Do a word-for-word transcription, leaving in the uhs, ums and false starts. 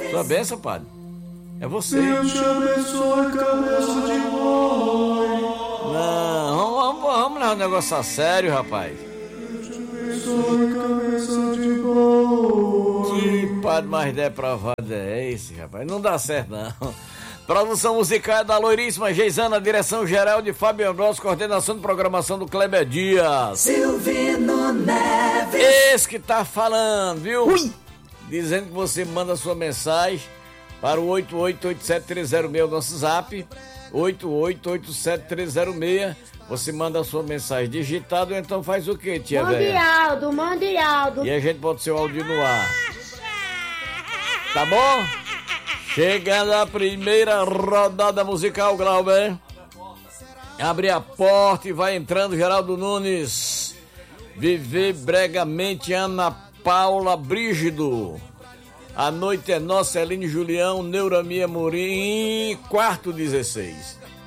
Sua bênção, padre. É você. Deus te abençoe, cabeça de boi. Não, vamos, vamos levar um negócio a sério, rapaz. Deus te abençoe, cabeça de boi. Que padre mais deprovado é esse, rapaz? Não dá certo, não. Produção musical é da Loiríssima Geisana, direção geral de Fábio Ambrosio, coordenação de programação do Kleber Dias. Silvino Neves. Esse que tá falando, viu? Ui. Dizendo que você manda sua mensagem para o oito oito oito sete três zero seis, o nosso zap, oito oito oito sete três zero seis. Você manda a sua mensagem digitada, ou então faz o quê, tia velha? Mande áudio, mande áudio. E a gente bota o seu áudio no ar. Tá bom? Chegando a primeira rodada musical, Glauber. Abre a porta e vai entrando Geraldo Nunes. Viver Bregamente, Ana Paula Brígido. A noite é nossa, Eline Julião, Neuramia Morim, quarto dezesseis.